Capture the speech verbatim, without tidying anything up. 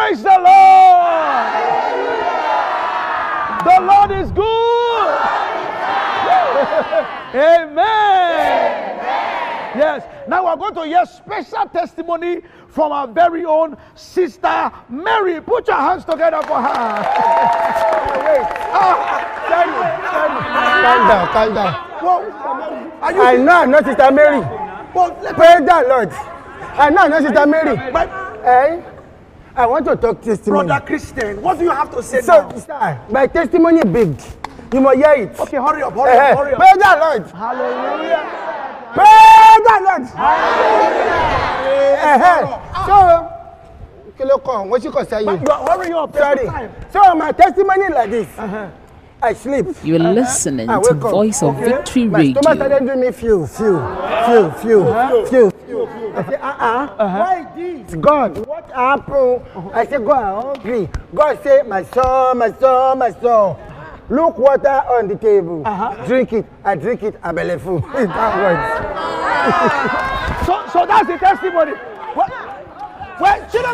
Praise the Lord. The Lord is good. Amen. Yes. Now we're going to hear special testimony from our very own sister Mary. Put your hands together for her. Wait. Ah, calm down, calm down. Well, are you I know I'm not Sister Mary. well, Praise the Lord. I know I'm not Sister Mary. But, Eh? I want to talk testimony. Brother Christian, what do you have to say So, now? sister, my testimony big. You must hear it. Okay, hurry up, hurry Eh, up, hurry up. Praise the Lord. Hallelujah. Praise the Lord. Eh, eh. So, kí ló kàn? What you can say? But you are hurry up. Take Sorry. your time. So my testimony like this. Uh-huh. I sleep. You're listening I to wake up. Voice of Okay. Victory My stomach Radio. started doing me few, few, few, few, few, few. I say, uh-uh. Why this? God, what happened? I say, God, I'm hungry. God say, my son, my son, my son. Look water on the table. Drink it. I drink it. I'm belly full. It's that words. So, so that's the testimony. Well, well, children